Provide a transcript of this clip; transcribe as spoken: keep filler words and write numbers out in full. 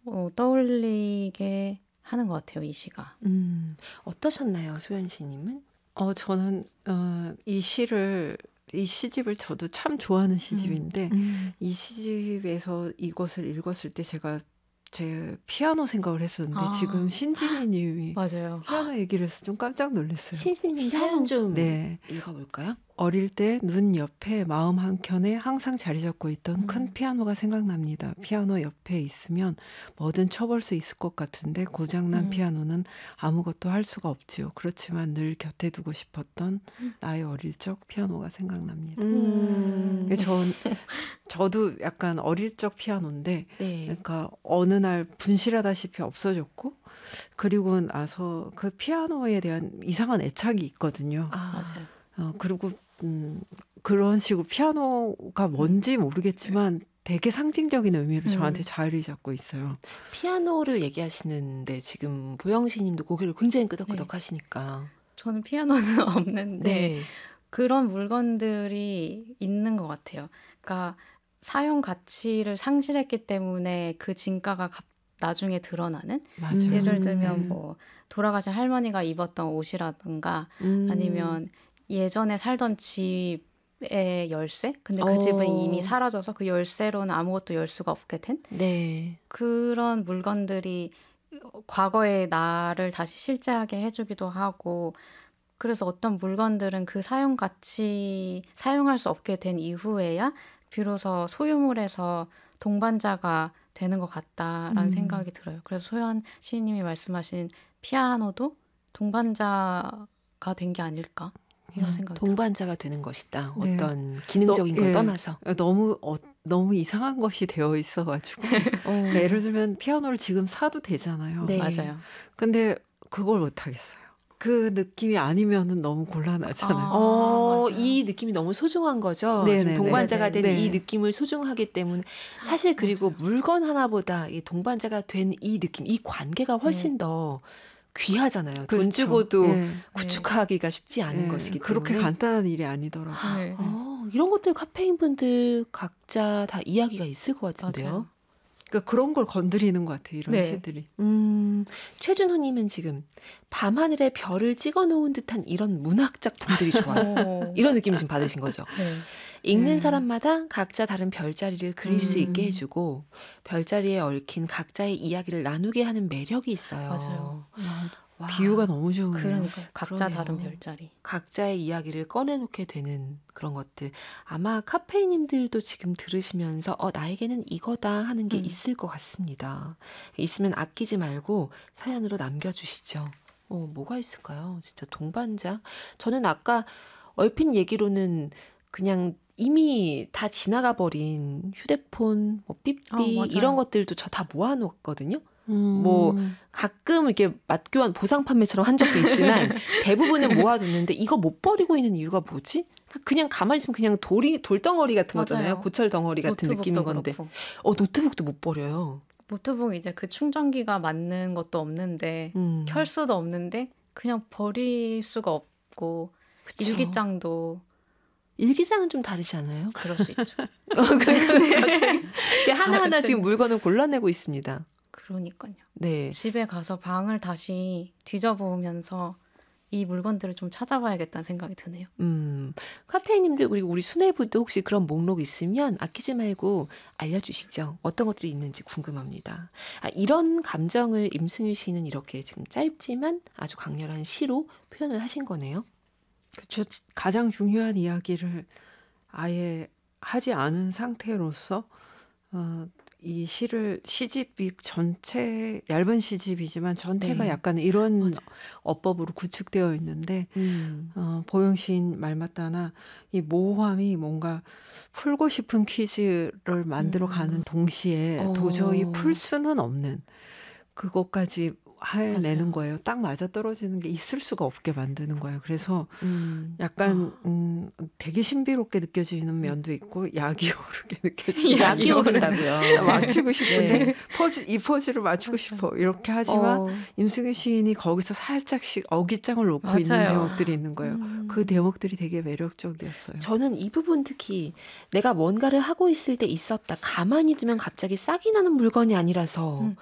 어, 떠올리게 하는 것 같아요, 이 시가. 음, 어떠셨나요, 소연 씨님은? 어, 저는 어, 이 시를 이 시집을 저도 참 좋아하는 시집인데 음, 음. 이 시집에서 이것을 읽었을 때 제가 제 피아노 생각을 했었는데 아. 지금 신진희 님이 맞아요. 피아노 얘기를 해서 좀 깜짝 놀랐어요. 신진님 피아노? 사연 좀 네. 읽어볼까요? 어릴 때 눈 옆에 마음 한켠에 항상 자리 잡고 있던 음. 큰 피아노가 생각납니다. 피아노 옆에 있으면 뭐든 쳐볼 수 있을 것 같은데 고장난 음. 피아노는 아무것도 할 수가 없지요. 그렇지만 늘 곁에 두고 싶었던 음. 나의 어릴 적 피아노가 생각납니다. 음, 전 저도 약간 어릴 적 피아노인데 네. 그러니까 어느 날 분실하다시피 없어졌고 그리고 나서 그 피아노에 대한 이상한 애착이 있거든요. 아, 맞아요. 어, 그리고 음, 그런 식으로 피아노가 뭔지 모르겠지만 되게 상징적인 의미로 음. 저한테 자리 잡고 있어요. 피아노를 얘기하시는데 지금 보영씨님도 고개를 굉장히 끄덕끄덕 하시니까. 저는 피아노는 없는데 네. 그런 물건들이 있는 것 같아요. 그러니까 사용 가치를 상실했기 때문에 그 진가가 갑- 나중에 드러나는? 맞아요. 예를 음. 들면 뭐 돌아가신 할머니가 입었던 옷이라든가 음. 아니면 예전에 살던 집의 열쇠? 근데 그 어. 집은 이미 사라져서 그 열쇠로는 아무것도 열 수가 없게 된 네. 그런 물건들이 과거의 나를 다시 실제하게 해주기도 하고 그래서 어떤 물건들은 그 사용 가치 사용할 수 없게 된 이후에야 비로소 소유물에서 동반자가 되는 것 같다라는 음. 생각이 들어요. 그래서 소연 시인님이 말씀하신 피아노도 동반자가 된 게 아닐까 이런 음, 생각이 들어요. 동반자가 되는 것이다. 네. 어떤 기능적인 너- 걸 예. 떠나서. 너무 어, 너무 이상한 것이 되어 있어가지고 그러니까 어. 예를 들면 피아노를 지금 사도 되잖아요. 네. 맞아요. 근데 그걸 못 하겠어요. 그 느낌이 아니면은 너무 곤란하잖아요. 아, 어, 맞아요. 이 느낌이 너무 소중한 거죠. 네네네. 지금 동반자가 된 네네. 이 느낌을 소중하기 때문에 사실 그리고 물건 하나보다 이 동반자가 된 이 느낌, 이 관계가 훨씬 더 귀하잖아요. 돈 그렇죠. 주고도 예. 구축하기가 쉽지 않은 예. 것이기 그렇게 때문에. 간단한 일이 아니더라고요. 네. 어, 이런 것들 카페인 분들 각자 다 이야기가 있을 것 같은데요. 맞아요. 그러니까 그런 걸 건드리는 것 같아요. 이런 네. 시들이. 음, 최준호님은 지금 밤하늘에 별을 찍어 놓은 듯한 이런 문학 작품들이 좋아요. 오. 이런 느낌 지금 받으신 거죠. 네. 읽는 음. 사람마다 각자 다른 별자리를 그릴 수 음. 있게 해주고 별자리에 얽힌 각자의 이야기를 나누게 하는 매력이 있어요. 맞아요. 와, 비유가 너무 좋네요. 그러니까 각자 그러네요. 다른 별자리. 각자의 이야기를 꺼내놓게 되는 그런 것들. 아마 카페인님들도 지금 들으시면서 어, 나에게는 이거다 하는 게 음. 있을 것 같습니다. 있으면 아끼지 말고 사연으로 남겨주시죠. 어, 뭐가 있을까요? 진짜 동반자? 저는 아까 얼핏 얘기로는 그냥 이미 다 지나가 버린 휴대폰, 뭐 삐삐 어, 맞아요. 이런 것들도 저 다 모아놓았거든요. 음. 뭐 가끔 이렇게 맞교환 보상 판매처럼 한 적도 있지만 대부분은 모아뒀는데 이거 못 버리고 있는 이유가 뭐지? 그냥 가만히 있으면 그냥 돌이 돌덩어리 같은 맞아요. 거잖아요. 고철 덩어리 같은 노트북도 느낌인 건데. 그렇고. 어 노트북도 못 버려요. 노트북 이제 그 충전기가 맞는 것도 없는데 음. 켤 수도 없는데 그냥 버릴 수가 없고 그쵸. 일기장도 일기장은 좀 다르지 않아요? 그럴 수 있죠. 근데 갑자기 하나하나 갑자기. 지금 물건을 골라내고 있습니다. 그러니까요. 네. 집에 가서 방을 다시 뒤져보면서 이 물건들을 좀 찾아봐야겠다는 생각이 드네요. 음, 카페인님들 그리고 우리 수뇌부도 혹시 그런 목록 있으면 아끼지 말고 알려주시죠. 어떤 것들이 있는지 궁금합니다. 아, 이런 감정을 임승유 씨는 이렇게 지금 짧지만 아주 강렬한 시로 표현을 하신 거네요. 그쵸. 가장 중요한 이야기를 아예 하지 않은 상태로서 어, 이 시를 시집이 전체 얇은 시집이지만 전체가 네. 약간 이런 맞아. 어법으로 구축되어 있는데 음. 어, 보영 시인 말 맞다나 이 모호함이 뭔가 풀고 싶은 퀴즈를 만들어 가는 동시에 어. 도저히 풀 수는 없는 그것까지 해내는 맞아요. 거예요. 딱 맞아 떨어지는 게 있을 수가 없게 만드는 거예요. 그래서 음. 약간 음, 되게 신비롭게 느껴지는 면도 있고 약이 오르게 느껴지는 약이 오른다고요. 맞추고 싶은데 네. 포즈 이 포즈를 맞추고 싶어 이렇게 하지만 어. 임승유 시인이 거기서 살짝씩 어깃장을 놓고 맞아요. 있는 대목들이 있는 거예요. 음. 그 대목들이 되게 매력적이었어요. 저는 이 부분 특히 내가 뭔가를 하고 있을 때 있었다. 가만히 두면 갑자기 싹이 나는 물건이 아니라서 음.